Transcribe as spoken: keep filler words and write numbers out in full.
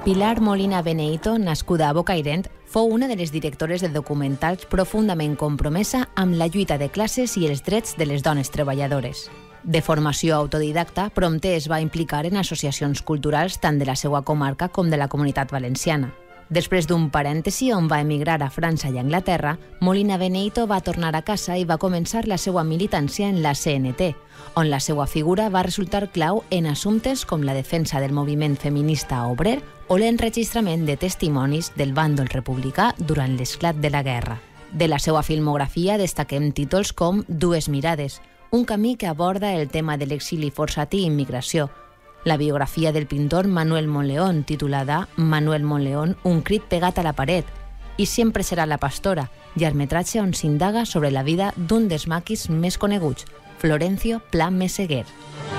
Pilar Molina Beneito, nascuda a Bocairent, fou una de les directores de documentals profundament compromesa amb la lluita de classes i els drets de les dones treballadores. De formació autodidacta, prompte es va implicar en associacions culturals tant de la seva comarca com de la Comunitat Valenciana. Després d'un parèntesi on va emigrar a França i Anglaterra, Molina Beneito va tornar a casa i va començar la seva militància en la C N T, on la seva figura va resultar clau en assumptes com la defensa del moviment feminista obrer o l'enregistrament de testimonis del bàndol republicà durant l'esclat de la guerra. De la seva filmografia destaquem títols com Dues mirades, un camí que aborda el tema de l'exili forçat i immigració, la biografia del pintor Manuel Monleón, titulada Manuel Monleón, un crit pegat a la paret, i Sempre serà la pastora, llargmetratge on s'indaga sobre la vida d'un dels maquis més coneguts, Florencio Pla Meseguer.